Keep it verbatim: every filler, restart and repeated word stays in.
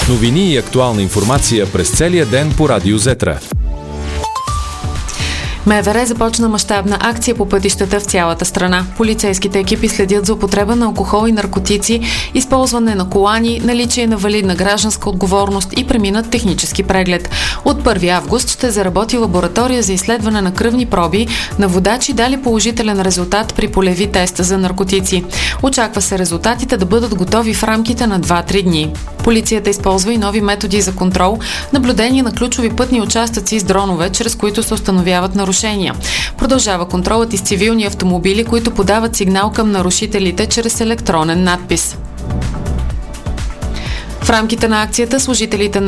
Новини и актуална информация през целия ден по Радио Зетра. МВР започна мащабна акция по пътищата в цялата страна. Полицейските екипи следят за употреба на алкохол и наркотици, използване на колани, наличие на валидна гражданска отговорност и преминат технически преглед. От първи август ще заработи лаборатория за изследване на кръвни проби на водачи, дали положителен резултат при полеви тест за наркотици. Очаква се резултатите да бъдат готови в рамките на два-три дни. Полицията използва и нови методи за контрол, наблюдение на ключови пътни участъци с дронове, чрез които се установяват нарушения. Продължава контролът и с цивилни автомобили, които подават сигнал към нарушителите чрез електронен надпис. В рамките на акцията служителите на